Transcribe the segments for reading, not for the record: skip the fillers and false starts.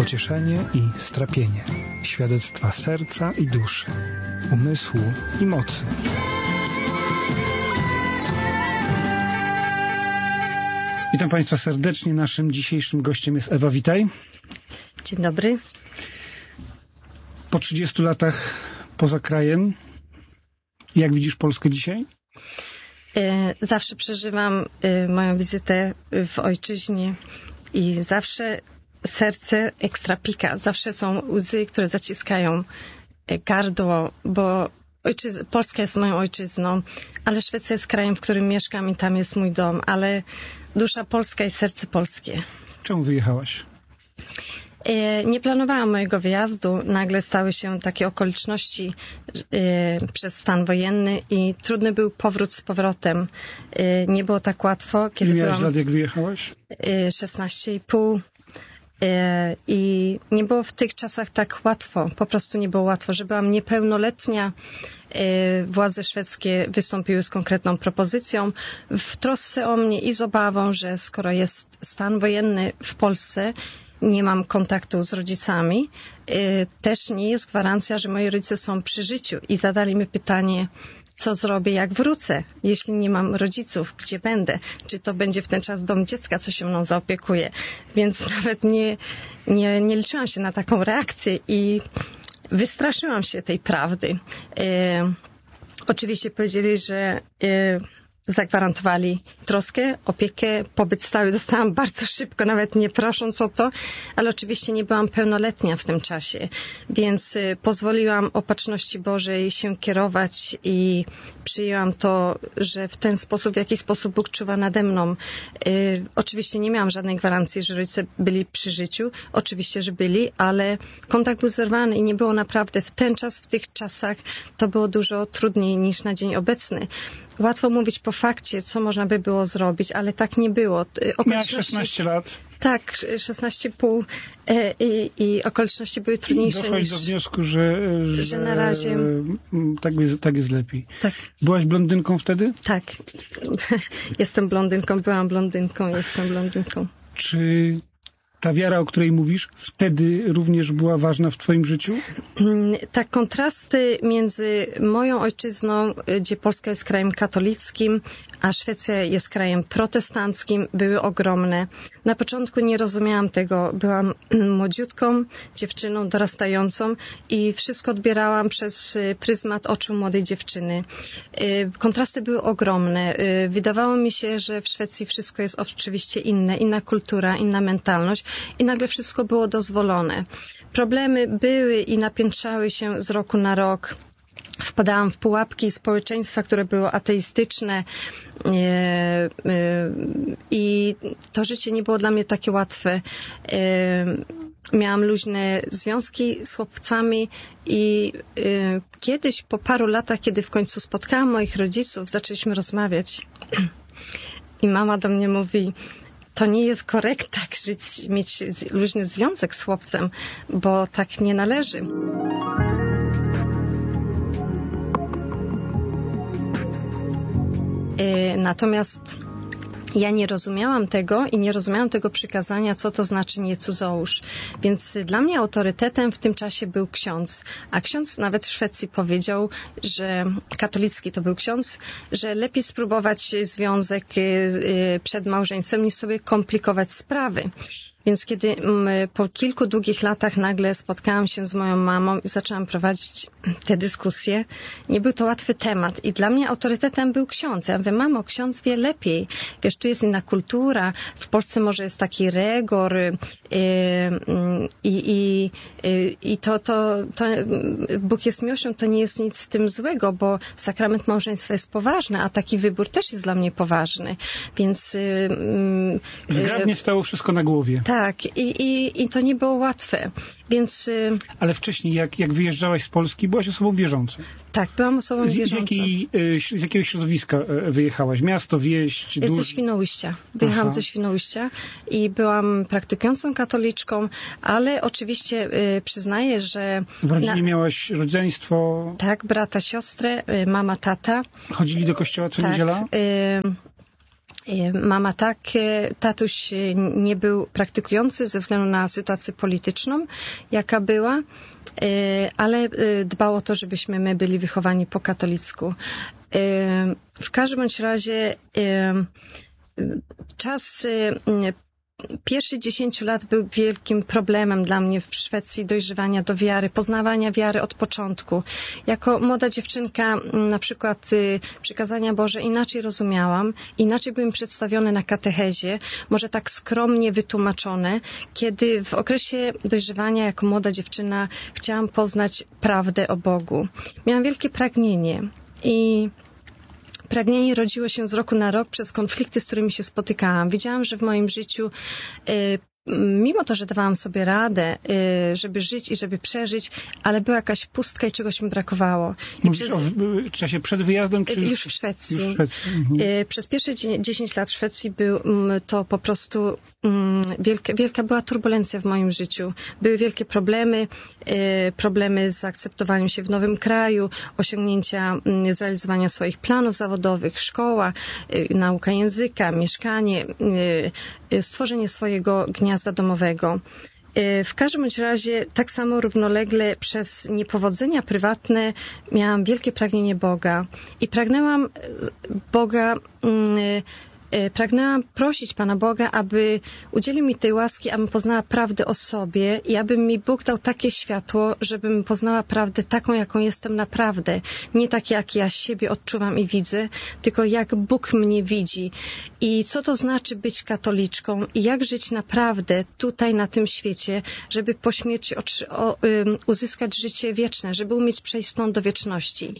pocieszenie i strapienie, świadectwa serca i duszy, umysłu i mocy. Witam Państwa serdecznie. Naszym dzisiejszym gościem jest Ewa. Witaj. Dzień dobry. Po 30 latach poza krajem, jak widzisz Polskę dzisiaj? Zawsze przeżywam moją wizytę w ojczyźnie i zawsze serce ekstra pika. Zawsze są łzy, które zaciskają gardło, bo Polska jest moją ojczyzną, ale Szwecja jest krajem, w którym mieszkam i tam jest mój dom, ale dusza polska i serce polskie. Czemu wyjechałaś? Nie planowałam mojego wyjazdu. Nagle stały się takie okoliczności przez stan wojenny i trudny był powrót z powrotem. Nie było tak łatwo. Kiedy ile miałaś lat, jak wyjechałaś? 16,5. I nie było w tych czasach tak łatwo. Po prostu nie było łatwo. Że byłam niepełnoletnia, władze szwedzkie wystąpiły z konkretną propozycją w trosce o mnie i z obawą, że skoro jest stan wojenny w Polsce, nie mam kontaktu z rodzicami, też nie jest gwarancja, że moi rodzice są przy życiu i zadali mi pytanie, co zrobię, jak wrócę, jeśli nie mam rodziców, gdzie będę, czy to będzie w ten czas dom dziecka, co się mną zaopiekuje, więc nawet nie liczyłam się na taką reakcję i wystraszyłam się tej prawdy. Oczywiście powiedzieli, że zagwarantowali troskę, opiekę, pobyt stały dostałam bardzo szybko, nawet nie prosząc o to, ale oczywiście nie byłam pełnoletnia w tym czasie, więc pozwoliłam opatrzności Bożej się kierować i przyjęłam to, że w ten sposób, w jaki sposób Bóg czuwa nade mną. Oczywiście nie miałam żadnej gwarancji, że rodzice byli przy życiu, oczywiście, że byli, ale kontakt był zerwany i nie było naprawdę w ten czas, w tych czasach to było dużo trudniej niż na dzień obecny. Łatwo mówić po fakcie, co można by było zrobić, ale tak nie było. Miałaś 16 lat. Tak, 16,5 i okoliczności były trudniejsze. Doszłaś do wniosku, że na razie tak jest lepiej. Tak. Byłaś blondynką wtedy? Tak. Jestem blondynką, byłam blondynką, jestem blondynką. Czy ta wiara, o której mówisz, wtedy również była ważna w twoim życiu? Tak, kontrasty między moją ojczyzną, gdzie Polska jest krajem katolickim, a Szwecja jest krajem protestanckim, były ogromne. Na początku nie rozumiałam tego. Byłam młodziutką dziewczyną, dorastającą i wszystko odbierałam przez pryzmat oczu młodej dziewczyny. Kontrasty były ogromne. Wydawało mi się, że w Szwecji wszystko jest oczywiście inne, inna kultura, inna mentalność i nagle wszystko było dozwolone. Problemy były i napiętrzały się z roku na rok. Wpadałam w pułapki społeczeństwa, które było ateistyczne i to życie nie było dla mnie takie łatwe. Miałam luźne związki z chłopcami i kiedyś po paru latach, kiedy w końcu spotkałam moich rodziców, zaczęliśmy rozmawiać i mama do mnie mówi: to nie jest korekt tak mieć luźny związek z chłopcem, bo tak nie należy. Natomiast ja nie rozumiałam tego i nie rozumiałam tego przykazania, co to znaczy nie cudzołóż. Więc dla mnie autorytetem w tym czasie był ksiądz. A ksiądz nawet w Szwecji powiedział, że katolicki to był ksiądz, że lepiej spróbować związek przed małżeństwem niż sobie komplikować sprawy. Więc kiedy po kilku długich latach nagle spotkałam się z moją mamą i zaczęłam prowadzić te dyskusje, nie był to łatwy temat. I dla mnie autorytetem był ksiądz. Ja mówię: mamo, ksiądz wie lepiej. Wiesz, tu jest inna kultura. W Polsce może jest taki rygor i to Bóg jest miłością, to nie jest nic w tym złego, bo sakrament małżeństwa jest poważny, a taki wybór też jest dla mnie poważny. Więc zgrabnie stało wszystko na głowie. Tak, i to nie było łatwe, więc... Ale wcześniej, jak wyjeżdżałaś z Polski, byłaś osobą wierzącą. Tak, byłam osobą wierzącą. Z jakiego środowiska wyjechałaś? Miasto, wieś? Ze Świnoujścia. Wyjechałam ze Świnoujścia i byłam praktykującą katoliczką, ale oczywiście przyznaję, że... W rodzinie miałaś rodzeństwo? Tak, brata, siostrę, mama, tata. Chodzili do kościoła co niedziela? Mama tak, tatuś nie był praktykujący ze względu na sytuację polityczną, jaka była, ale dbał o to, żebyśmy my byli wychowani po katolicku. W każdym bądź razie czas pierwszych 10 lat był wielkim problemem dla mnie w Szwecji dojrzewania do wiary, poznawania wiary od początku. Jako młoda dziewczynka na przykład przykazania Boże inaczej rozumiałam, inaczej były mi przedstawione na katechezie, może tak skromnie wytłumaczone, kiedy w okresie dojrzewania jako młoda dziewczyna chciałam poznać prawdę o Bogu. Miałam wielkie pragnienie i pragnienie rodziło się z roku na rok przez konflikty, z którymi się spotykałam. Widziałam, że w moim życiu, mimo to, że dawałam sobie radę, żeby żyć i żeby przeżyć, ale była jakaś pustka i czegoś mi brakowało. Mówisz o czasie przed wyjazdem? Czy już w Szwecji. Już w Szwecji. Mhm. Przez pierwsze 10 lat w Szwecji był to po prostu wielka była turbulencja w moim życiu. Były wielkie problemy z akceptowaniem się w nowym kraju, osiągnięcia, zrealizowania swoich planów zawodowych, szkoła, nauka języka, mieszkanie, stworzenie swojego gniazda domowego. W każdym bądź razie tak samo równolegle przez niepowodzenia prywatne miałam wielkie pragnienie Boga i pragnęłam prosić Pana Boga, aby udzielił mi tej łaski, abym poznała prawdę o sobie i aby mi Bóg dał takie światło, żebym poznała prawdę taką, jaką jestem naprawdę. Nie tak, jak ja siebie odczuwam i widzę, tylko jak Bóg mnie widzi. I co to znaczy być katoliczką i jak żyć naprawdę tutaj, na tym świecie, żeby po śmierci uzyskać życie wieczne, żeby umieć przejść stąd do wieczności.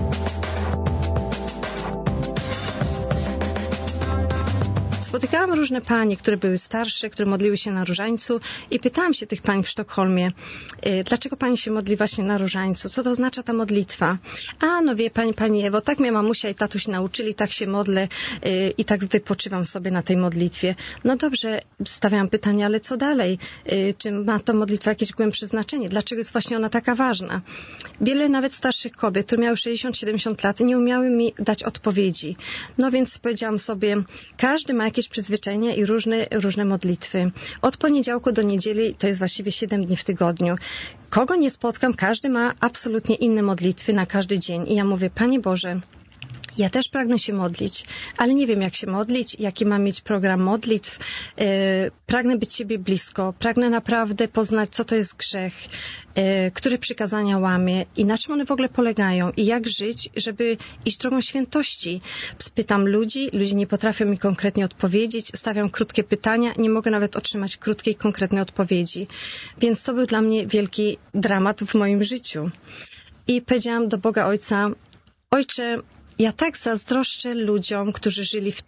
Spotykałam różne panie, które były starsze, które modliły się na różańcu i pytałam się tych pań w Sztokholmie, dlaczego pani się modli właśnie na różańcu? Co to oznacza ta modlitwa? A, no wie pani Ewo, tak mnie mamusia i tatuś nauczyli, tak się modlę i tak wypoczywam sobie na tej modlitwie. No dobrze, stawiałam pytanie, ale co dalej? Czy ma ta modlitwa jakieś głębsze znaczenie? Dlaczego jest właśnie ona taka ważna? Wiele nawet starszych kobiet, które miały 60-70 lat, nie umiały mi dać odpowiedzi. No więc powiedziałam sobie, każdy ma jakieś przyzwyczajenia i różne modlitwy. Od poniedziałku do niedzieli to jest właściwie 7 dni w tygodniu. Kogo nie spotkam, każdy ma absolutnie inne modlitwy na każdy dzień. I ja mówię, Panie Boże, ja też pragnę się modlić, ale nie wiem, jak się modlić, jaki mam mieć program modlitw. Pragnę być Ciebie blisko, pragnę naprawdę poznać, co to jest grzech, które przykazania łamię i na czym one w ogóle polegają i jak żyć, żeby iść drogą świętości. Spytam ludzi nie potrafią mi konkretnie odpowiedzieć, stawiam krótkie pytania, nie mogę nawet otrzymać krótkiej, konkretnej odpowiedzi. Więc to był dla mnie wielki dramat w moim życiu. I powiedziałam do Boga Ojca, Ojcze, ja tak zazdroszczę ludziom, którzy żyli w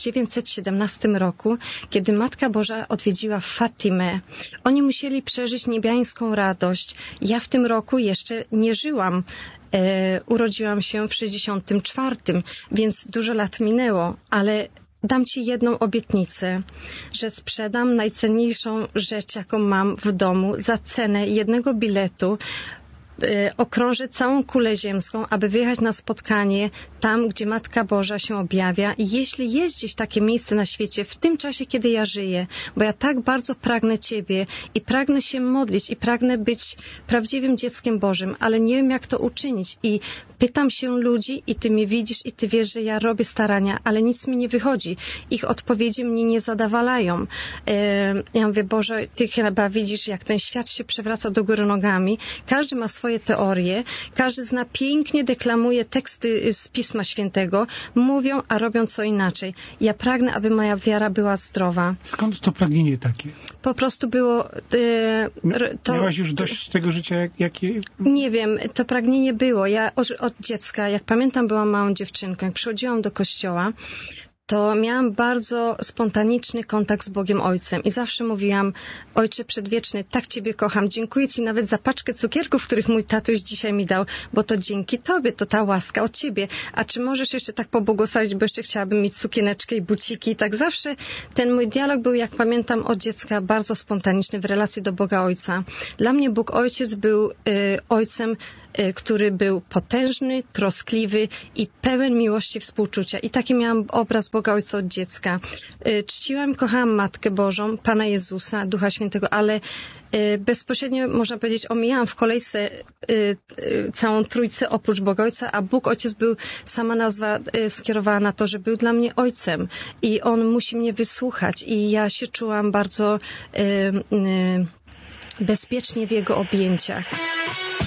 1917 roku, kiedy Matka Boża odwiedziła Fatimę. Oni musieli przeżyć niebiańską radość. Ja w tym roku jeszcze nie żyłam. Urodziłam się w 64, więc dużo lat minęło, ale dam Ci jedną obietnicę, że sprzedam najcenniejszą rzecz, jaką mam w domu za cenę jednego biletu. Okrążę całą kulę ziemską, aby wyjechać na spotkanie tam, gdzie Matka Boża się objawia. I jeśli jest gdzieś takie miejsce na świecie, w tym czasie, kiedy ja żyję, bo ja tak bardzo pragnę Ciebie i pragnę się modlić i pragnę być prawdziwym dzieckiem Bożym, ale nie wiem, jak to uczynić. I pytam się ludzi i Ty mnie widzisz i Ty wiesz, że ja robię starania, ale nic mi nie wychodzi. Ich odpowiedzi mnie nie zadowalają. Ja mówię, Boże, Ty chyba widzisz, jak ten świat się przewraca do góry nogami. Każdy ma swoje teorie, każdy zna, pięknie deklamuje teksty z Pisma Świętego, mówią, a robią co inaczej. Ja pragnę, aby moja wiara była zdrowa. Skąd to pragnienie takie? Po prostu było... Miałaś już dość tego życia, jakie... Nie wiem, to pragnienie było. Ja od dziecka, jak pamiętam, byłam małą dziewczynką. Jak przychodziłam do kościoła, to miałam bardzo spontaniczny kontakt z Bogiem Ojcem i zawsze mówiłam, Ojcze Przedwieczny, tak Ciebie kocham, dziękuję Ci nawet za paczkę cukierków, których mój tatuś dzisiaj mi dał, bo to dzięki Tobie, to ta łaska od Ciebie. A czy możesz jeszcze tak pobłogosławić, bo jeszcze chciałabym mieć sukieneczkę i buciki. I tak zawsze ten mój dialog był, jak pamiętam, od dziecka bardzo spontaniczny w relacji do Boga Ojca. Dla mnie Bóg Ojciec był Ojcem który był potężny, troskliwy i pełen miłości, współczucia. I taki miałam obraz Boga Ojca od dziecka. Czciłam i kochałam Matkę Bożą, Pana Jezusa, Ducha Świętego, ale bezpośrednio, można powiedzieć, omijałam w kolejce całą Trójcę oprócz Boga Ojca, a Bóg Ojciec był, sama nazwa skierowała na to, że był dla mnie Ojcem i On musi mnie wysłuchać i ja się czułam bardzo bezpiecznie w Jego objęciach.